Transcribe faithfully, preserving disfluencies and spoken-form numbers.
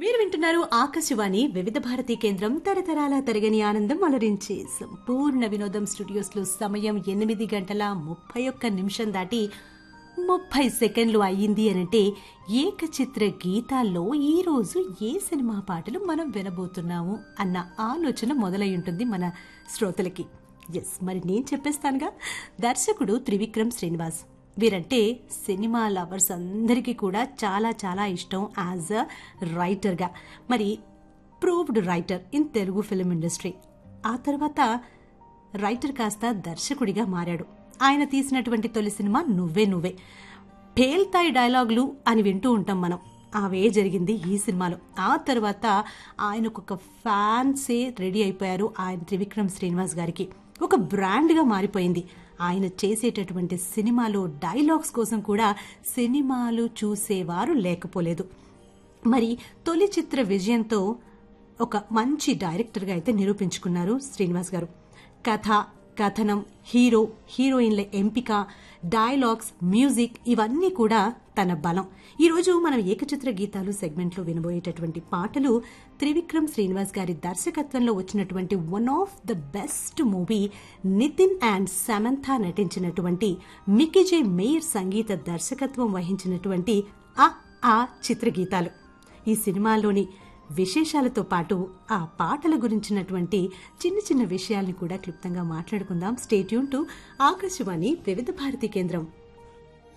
మీరు వింటున్నారు ఆకాశవాణి వివిధ భారతీ కేంద్రం తరతరాల తరగని ఆనందం అలరించే సంపూర్ణ వినోదం స్టూడియోస్ లో సమయం ఎనిమిది గంటల ముప్పై ఒక్క నిమిషం దాటి ముప్పై సెకండ్లు అయ్యింది అనంటే ఏకచిత్ర గీతాల్లో ఈ రోజు ఏ సినిమా పాటలు మనం వినబోతున్నాము అన్న ఆలోచన మొదలై ఉంటుంది మన శ్రోతలకి. ఎస్, మరి నేను చెప్పేస్తానుగా. దర్శకుడు త్రివిక్రమ్ శ్రీనివాస్. వీరంటే సినిమా లవర్స్ అందరికీ కూడా చాలా చాలా ఇష్టం యాజ్ అ రైటర్గా. మరి proved writer in Telugu film industry. ఆ తర్వాత రైటర్ కాస్త దర్శకుడిగా మారాడు. ఆయన తీసినటువంటి తొలి సినిమా నువ్వే నువ్వే. పేల్తాయి డైలాగులు అని వింటూ ఉంటాం మనం. అవే జరిగింది ఈ సినిమాలో. ఆ తర్వాత ఆయనకు ఒక ఫ్యాన్సే రెడీ అయిపోయారు ఆయన త్రివిక్రమ్ శ్రీనివాస్ గారికి. ఒక బ్రాండ్గా మారిపోయింది. ఆయన చేసేటటువంటి సినిమాలో డైలాగ్స్ కోసం కూడా సినిమాలు చూసేవారు లేకపోలేదు. మరి తొలి చిత్ర విజయంతో ఒక మంచి డైరెక్టర్గా అయితే నిరూపించుకున్నారు శ్రీనివాస్ గారు. కథ, కథనం, హీరో హీరోయిన్ల ఎంపిక, డైలాగ్స్, మ్యూజిక్ ఇవన్నీ కూడా తన బలం. ఈరోజు మనం ఏకచిత్ర గీతాలు సెగ్మెంట్లో వినబోయేటటువంటి పాటలు త్రివిక్రమ్ శ్రీనివాస్ గారి దర్శకత్వంలో వచ్చినటువంటి one of the best movie Nitin and Samantha నటించినటువంటి మికీ జే మేయర్ సంగీత దర్శకత్వం వహించినటువంటి ఆ ఆ చిత్రగీతాలు. ఈ సినిమాలోని విశేషాలతో పాటు ఆ పాటల గురించినటువంటి చిన్న చిన్న విషయాల్ని కూడా క్లుప్తంగా మాట్లాడుకుందాం. స్టే ట్యూన్ టు ఆకాశవాణి వివిధ భారతి కేంద్రం.